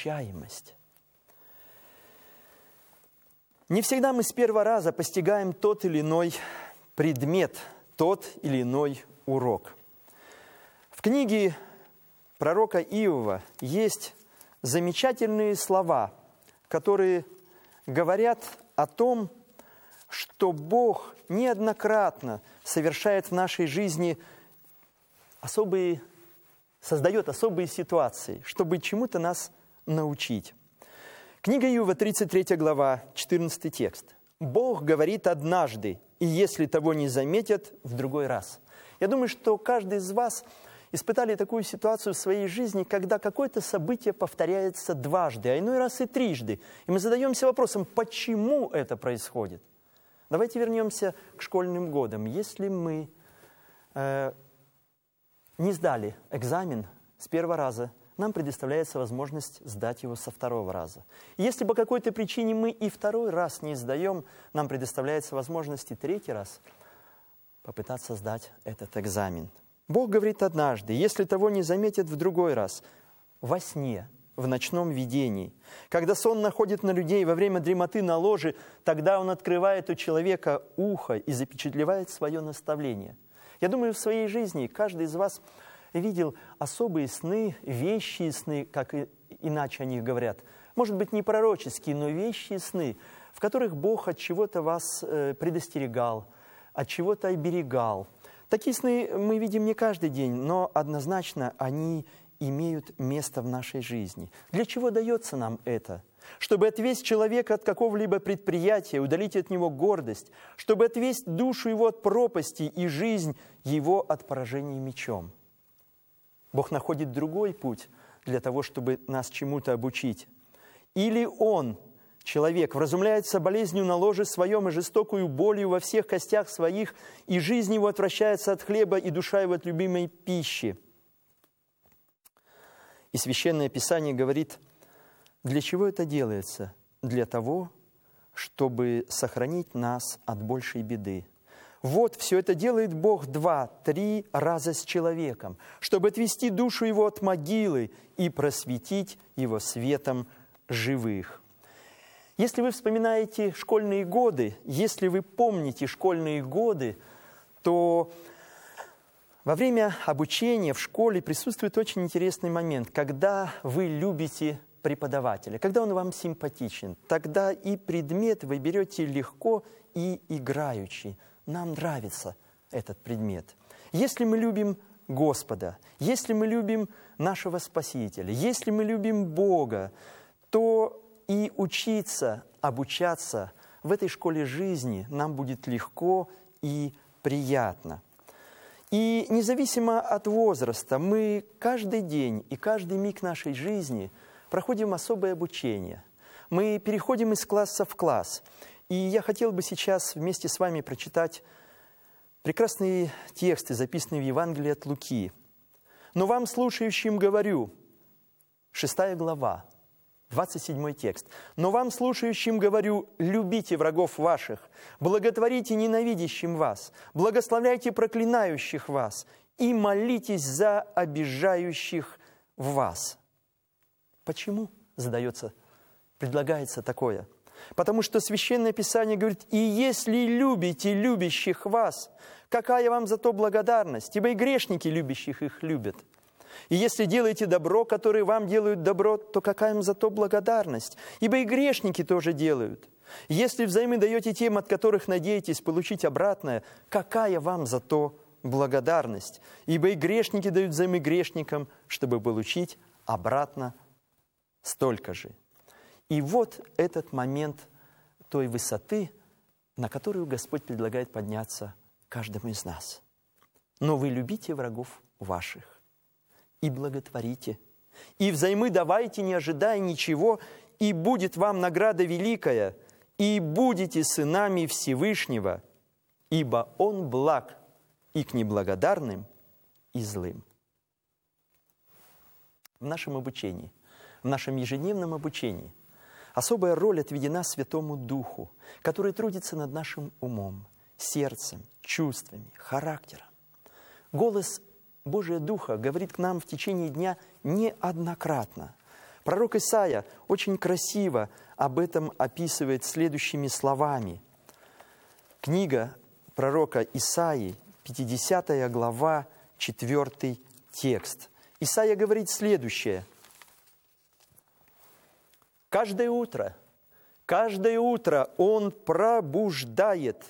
обучаемость. Не всегда мы с первого раза постигаем тот или иной предмет, тот или иной урок. В книге пророка Иова есть замечательные слова, которые говорят о том, что Бог неоднократно совершает в нашей жизни создает особые ситуации, чтобы чему-то нас научить. Книга Иова, 33 глава, 14 текст. «Бог говорит однажды, и если того не заметят, в другой раз». Я думаю, что каждый из вас испытали такую ситуацию в своей жизни, когда какое-то событие повторяется дважды, а иной раз и трижды. И мы задаемся вопросом, почему это происходит? Давайте вернемся к школьным годам. Если мы не сдали экзамен с первого раза, нам предоставляется возможность сдать его со второго раза. Если по какой-то причине мы и второй раз не сдаем, нам предоставляется возможность и третий раз попытаться сдать этот экзамен. Бог говорит однажды, если того не заметят, в другой раз, во сне, в ночном видении. Когда сон находит на людей во время дремоты на ложе, тогда Он открывает у человека ухо и запечатлевает свое наставление. Я думаю, в своей жизни каждый из вас видел особые сны, вещие сны, как иначе о них говорят. Может быть, не пророческие, но вещие сны, в которых Бог от чего-то вас предостерегал, от чего-то оберегал. Такие сны мы видим не каждый день, но однозначно они имеют место в нашей жизни. Для чего дается нам это? Чтобы отвести человека от какого-либо предприятия, удалить от него гордость, чтобы отвести душу его от пропасти и жизнь его от поражения мечом. Бог находит другой путь для того, чтобы нас чему-то обучить. Или Он, человек, вразумляется болезнью на ложе своем и жестокую болью во всех костях своих, и жизнь его отвращается от хлеба, и душа его от любимой пищи. И Священное Писание говорит, для чего это делается? Для того, чтобы сохранить нас от большей беды. Вот, все это делает Бог 2-3 раза с человеком, чтобы отвести душу его от могилы и просветить его светом живых. Если вы вспоминаете школьные годы, если вы помните школьные годы, то во время обучения в школе присутствует очень интересный момент, когда вы любите преподавателя, когда он вам симпатичен, тогда и предмет вы берете легко и играючи. Нам нравится этот предмет. Если мы любим Господа, если мы любим нашего Спасителя, если мы любим Бога, то и учиться, обучаться в этой школе жизни нам будет легко и приятно. И независимо от возраста, мы каждый день и каждый миг нашей жизни проходим особое обучение. Мы переходим из класса в класс. И я хотел бы сейчас вместе с вами прочитать прекрасные тексты, записанные в Евангелии от Луки. «Но вам, слушающим, говорю», 6 глава, 27 текст. «Но вам, слушающим, говорю, любите врагов ваших, благотворите ненавидящим вас, благословляйте проклинающих вас и молитесь за обижающих вас». Почему предлагается такое? Потому что Священное Писание говорит, «И если любите любящих вас, какая вам за то благодарность? Ибо и грешники любящих их любят. И если делаете добро, которые вам делают добро, то какая им за то благодарность? Ибо и грешники тоже делают. Если взаймы даете тем, от которых надеетесь получить обратное, какая вам за то благодарность? Ибо и грешники дают взаймы грешникам, чтобы получить обратно столько же». И вот этот момент той высоты, на которую Господь предлагает подняться каждому из нас. «Но вы любите врагов ваших и благотворите, и взаймы давайте, не ожидая ничего, и будет вам награда великая, и будете сынами Всевышнего, ибо Он благ и к неблагодарным, и злым». В нашем обучении, в нашем ежедневном обучении особая роль отведена Святому Духу, который трудится над нашим умом, сердцем, чувствами, характером. Голос Божия Духа говорит к нам в течение дня неоднократно. Пророк Исаия очень красиво об этом описывает следующими словами. Книга пророка Исаии, 50 глава, 4 текст. Исаия говорит следующее. Каждое утро Он пробуждает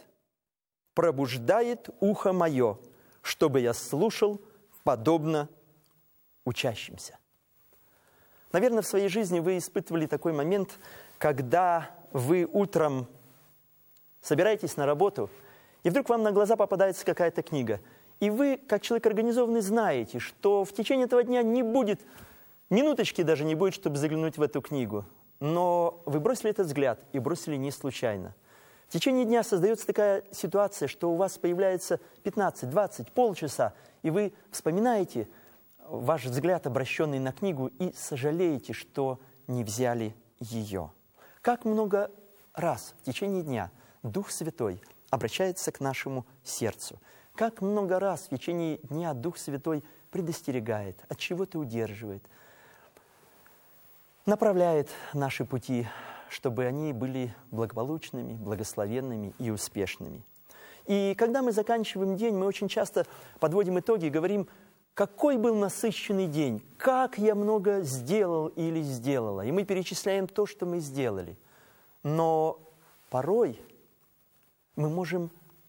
ухо мое, чтобы я слушал подобно учащимся. Наверное, в своей жизни вы испытывали такой момент, когда вы утром собираетесь на работу, и вдруг вам на глаза попадается какая-то книга. И вы, как человек организованный, знаете, что в течение этого дня не будет, минуточки даже не будет, чтобы заглянуть в эту книгу. Но вы бросили этот взгляд, и бросили не случайно. В течение дня создается такая ситуация, что у вас появляется 15, 20, полчаса, и вы вспоминаете ваш взгляд, обращенный на книгу, и сожалеете, что не взяли ее. Как много раз в течение дня Дух Святой обращается к нашему сердцу. Как много раз в течение дня Дух Святой предостерегает, от чего-то удерживает, направляет наши пути, чтобы они были благополучными, благословенными и успешными. И когда мы заканчиваем день, мы очень часто подводим итоги и говорим, какой был насыщенный день, как я много сделал или сделала. И мы перечисляем то, что мы сделали. Но порой мы можем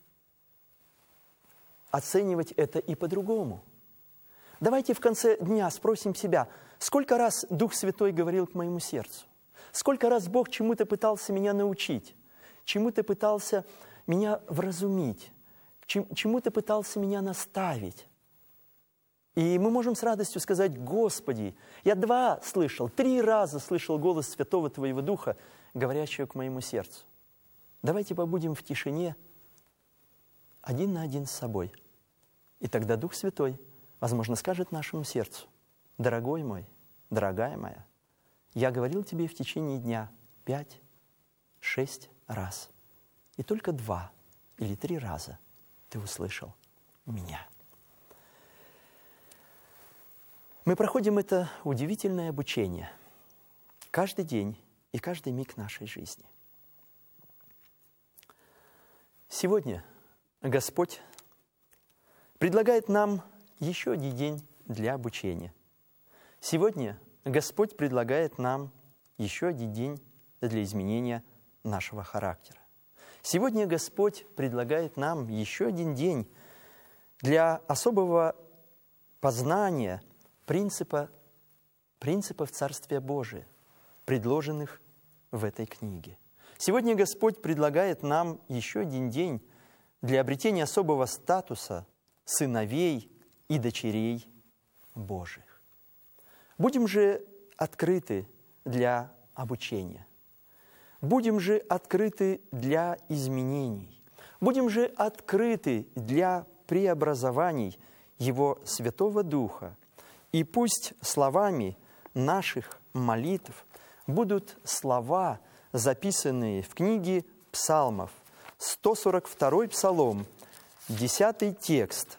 оценивать это и по-другому. Давайте в конце дня спросим себя, сколько раз Дух Святой говорил к моему сердцу? Сколько раз Бог чему-то пытался меня научить? Чему-то пытался меня вразумить? Чему-то пытался меня наставить? И мы можем с радостью сказать, Господи, я 2 слышал, 3 раза слышал голос Святого Твоего Духа, говорящего к моему сердцу. Давайте побудем в тишине, один на один с собой. И тогда Дух Святой, возможно, скажет нашему сердцу, дорогой мой, дорогая моя, я говорил тебе в течение дня 5, 6 раз. И только 2 или 3 раза ты услышал меня. Мы проходим это удивительное обучение каждый день и каждый миг нашей жизни. Сегодня Господь предлагает нам еще один день для обучения. Сегодня Господь предлагает нам еще один день для изменения нашего характера. Сегодня Господь предлагает нам еще один день для особого познания принципов Царствия Божия, предложенных в этой книге. Сегодня Господь предлагает нам еще один день для обретения особого статуса сыновей и дочерей Божьих. Будем же открыты для обучения. Будем же открыты для изменений. Будем же открыты для преобразований Его Святого Духа. И пусть словами наших молитв будут слова, записанные в книге Псалмов, 142-й Псалом, 10 текст.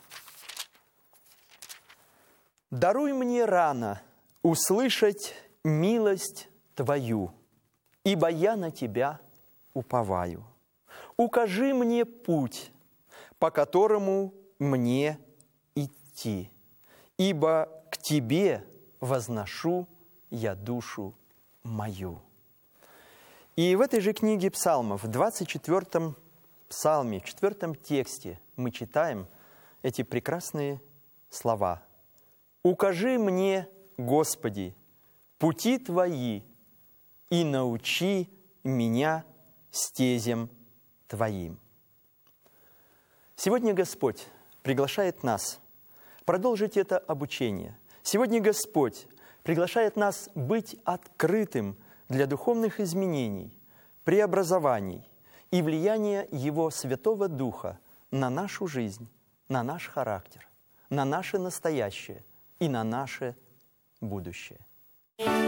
«Даруй мне рано услышать милость Твою, ибо я на Тебя уповаю. Укажи мне путь, по которому мне идти, ибо к Тебе возношу я душу мою». И в этой же книге Псалмов, в 24-м Псалме, в 4 тексте мы читаем эти прекрасные слова. «Укажи мне, Господи, пути Твои, и научи меня стезям Твоим». Сегодня Господь приглашает нас продолжить это обучение. Сегодня Господь приглашает нас быть открытым для духовных изменений, преобразований и влияния Его Святого Духа на нашу жизнь, на наш характер, на наше настоящее и на наше будущее.